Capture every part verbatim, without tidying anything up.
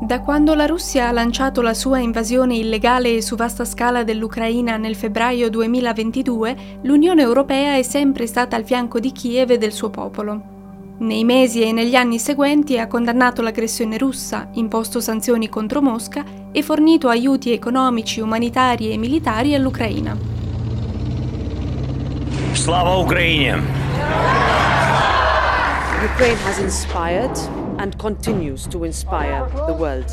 Da quando la Russia ha lanciato la sua invasione illegale e su vasta scala dell'Ucraina nel febbraio duemilaventidue, l'Unione Europea è sempre stata al fianco di Kiev e del suo popolo. Nei mesi e negli anni seguenti ha condannato l'aggressione russa, imposto sanzioni contro Mosca e fornito aiuti economici, umanitari e militari all'Ucraina. Slava Ukraini! Ukraine has inspired and continues to inspire the world.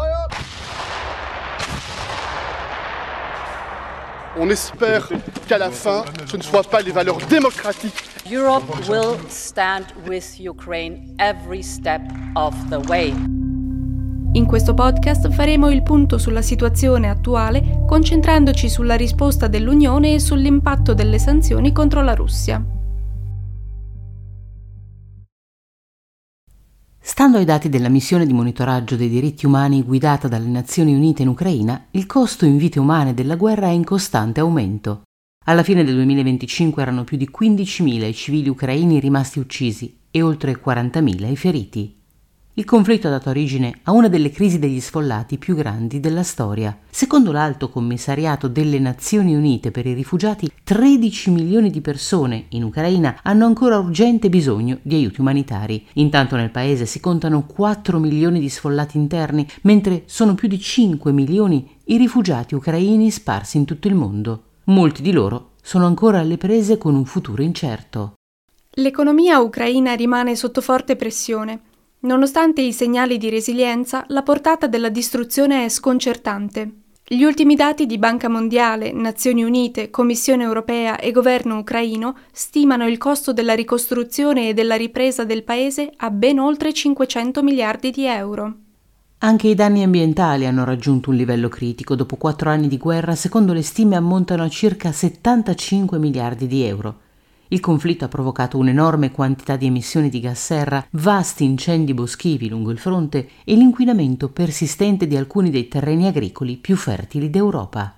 On espère qu'à la fin, ce ne soient pas les valeurs démocratiques. Europe will stand with Ukraine every step of the way. In questo podcast faremo il punto sulla situazione attuale, concentrandoci sulla risposta dell'Unione e sull'impatto delle sanzioni contro la Russia. Stando ai dati della missione di monitoraggio dei diritti umani guidata dalle Nazioni Unite in Ucraina, il costo in vite umane della guerra è in costante aumento. Alla fine del duemilaventicinque erano più di quindicimila i civili ucraini rimasti uccisi e oltre quarantamila i feriti. Il conflitto ha dato origine a una delle crisi degli sfollati più grandi della storia. Secondo l'Alto Commissariato delle Nazioni Unite per i rifugiati, tredici milioni di persone in Ucraina hanno ancora urgente bisogno di aiuti umanitari. Intanto nel paese si contano quattro milioni di sfollati interni, mentre sono più di cinque milioni i rifugiati ucraini sparsi in tutto il mondo. Molti di loro sono ancora alle prese con un futuro incerto. L'economia ucraina rimane sotto forte pressione. Nonostante i segnali di resilienza, la portata della distruzione è sconcertante. Gli ultimi dati di Banca Mondiale, Nazioni Unite, Commissione Europea e Governo ucraino stimano il costo della ricostruzione e della ripresa del paese a ben oltre cinquecento miliardi di euro. Anche i danni ambientali hanno raggiunto un livello critico. Dopo quattro anni di guerra, secondo le stime, ammontano a circa settantacinque miliardi di euro. Il conflitto ha provocato un'enorme quantità di emissioni di gas serra, vasti incendi boschivi lungo il fronte e l'inquinamento persistente di alcuni dei terreni agricoli più fertili d'Europa.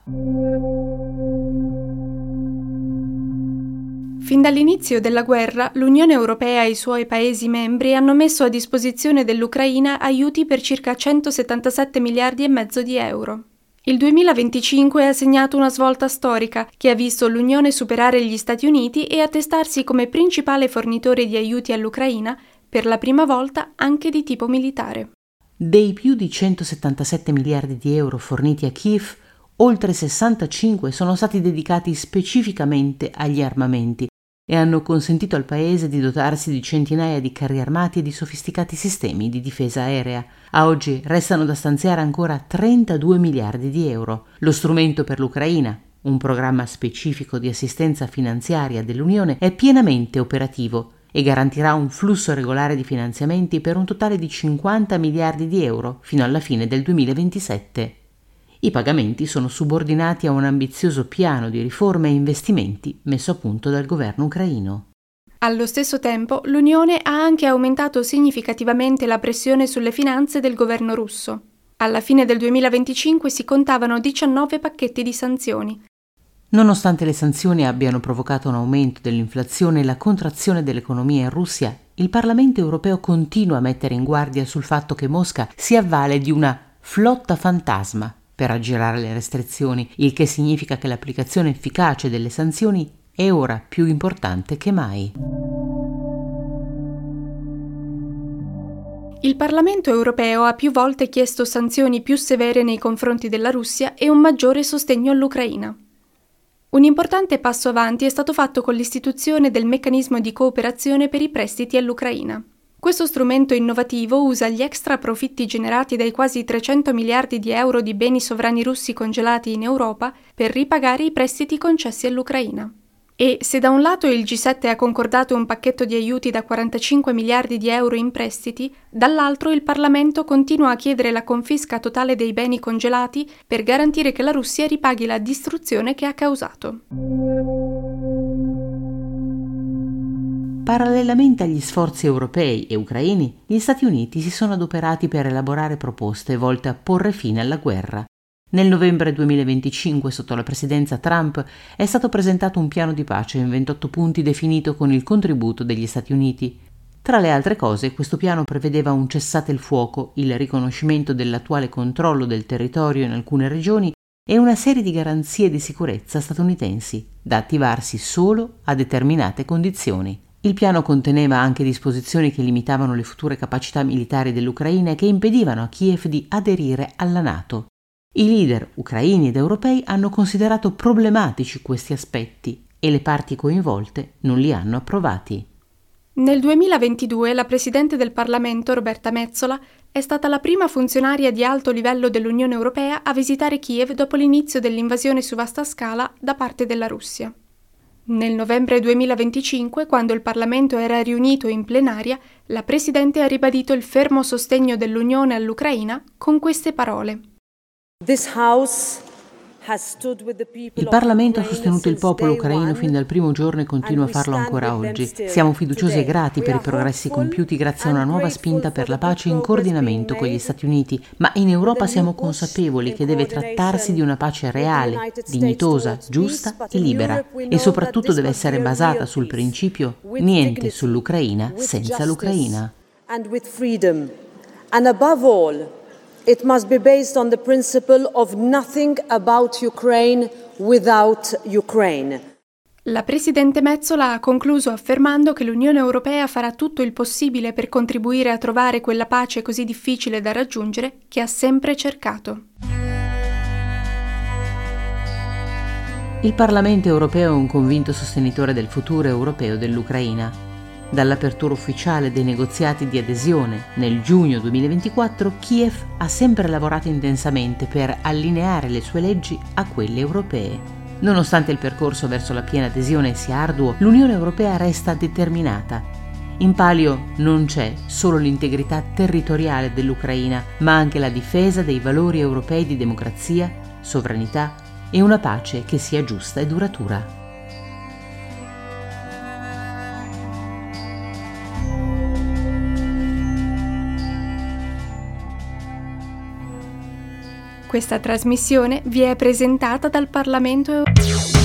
Fin dall'inizio della guerra, l'Unione Europea e i suoi Paesi membri hanno messo a disposizione dell'Ucraina aiuti per circa centosettantasette miliardi e mezzo di euro. Il duemilaventicinque ha segnato una svolta storica che ha visto l'Unione superare gli Stati Uniti e attestarsi come principale fornitore di aiuti all'Ucraina, per la prima volta anche di tipo militare. Dei più di centosettantasette miliardi di euro forniti a Kiev, oltre sessantacinque sono stati dedicati specificamente agli armamenti e hanno consentito al paese di dotarsi di centinaia di carri armati e di sofisticati sistemi di difesa aerea. A oggi restano da stanziare ancora trentadue miliardi di euro. Lo strumento per l'Ucraina, un programma specifico di assistenza finanziaria dell'Unione, è pienamente operativo e garantirà un flusso regolare di finanziamenti per un totale di cinquanta miliardi di euro fino alla fine del duemilaventisette. I pagamenti sono subordinati a un ambizioso piano di riforme e investimenti messo a punto dal governo ucraino. Allo stesso tempo, l'Unione ha anche aumentato significativamente la pressione sulle finanze del governo russo. Alla fine del duemilaventicinque si contavano diciannove pacchetti di sanzioni. Nonostante le sanzioni abbiano provocato un aumento dell'inflazione e la contrazione dell'economia in Russia, il Parlamento europeo continua a mettere in guardia sul fatto che Mosca si avvale di una flotta fantasma per aggirare le restrizioni, il che significa che l'applicazione efficace delle sanzioni è ora più importante che mai. Il Parlamento europeo ha più volte chiesto sanzioni più severe nei confronti della Russia e un maggiore sostegno all'Ucraina. Un importante passo avanti è stato fatto con l'istituzione del meccanismo di cooperazione per i prestiti all'Ucraina. Questo strumento innovativo usa gli extra profitti generati dai quasi trecento miliardi di euro di beni sovrani russi congelati in Europa per ripagare i prestiti concessi all'Ucraina. E se da un lato il G sette ha concordato un pacchetto di aiuti da quarantacinque miliardi di euro in prestiti, dall'altro il Parlamento continua a chiedere la confisca totale dei beni congelati per garantire che la Russia ripaghi la distruzione che ha causato. Parallelamente agli sforzi europei e ucraini, gli Stati Uniti si sono adoperati per elaborare proposte volte a porre fine alla guerra. Nel novembre duemilaventicinque, sotto la presidenza Trump, è stato presentato un piano di pace in ventotto punti definito con il contributo degli Stati Uniti. Tra le altre cose, questo piano prevedeva un cessate il fuoco, il riconoscimento dell'attuale controllo del territorio in alcune regioni e una serie di garanzie di sicurezza statunitensi, da attivarsi solo a determinate condizioni. Il piano conteneva anche disposizioni che limitavano le future capacità militari dell'Ucraina e che impedivano a Kiev di aderire alla NATO. I leader ucraini ed europei hanno considerato problematici questi aspetti e le parti coinvolte non li hanno approvati. Nel duemilaventidue la Presidente del Parlamento, Roberta Metsola, è stata la prima funzionaria di alto livello dell'Unione Europea a visitare Kiev dopo l'inizio dell'invasione su vasta scala da parte della Russia. Nel novembre duemilaventicinque, quando il Parlamento era riunito in plenaria, la Presidente ha ribadito il fermo sostegno dell'Unione all'Ucraina con queste parole. This House Il Parlamento ha sostenuto il popolo ucraino fin dal primo giorno e continua a farlo ancora oggi. Siamo fiduciosi e grati per i progressi compiuti grazie a una nuova spinta per la pace in coordinamento con gli Stati Uniti, ma in Europa siamo consapevoli che deve trattarsi di una pace reale, dignitosa, giusta e libera, e soprattutto deve essere basata sul principio niente sull'Ucraina senza l'Ucraina. It must be based on the principle of nothing about Ukraine without Ukraine. La Presidente Metsola ha concluso affermando che l'Unione Europea farà tutto il possibile per contribuire a trovare quella pace così difficile da raggiungere che ha sempre cercato. Il Parlamento europeo è un convinto sostenitore del futuro europeo dell'Ucraina. Dall'apertura ufficiale dei negoziati di adesione nel giugno duemilaventiquattro, Kiev ha sempre lavorato intensamente per allineare le sue leggi a quelle europee. Nonostante il percorso verso la piena adesione sia arduo, l'Unione Europea resta determinata. In palio non c'è solo l'integrità territoriale dell'Ucraina, ma anche la difesa dei valori europei di democrazia, sovranità e una pace che sia giusta e duratura. Questa trasmissione vi è presentata dal Parlamento Europeo.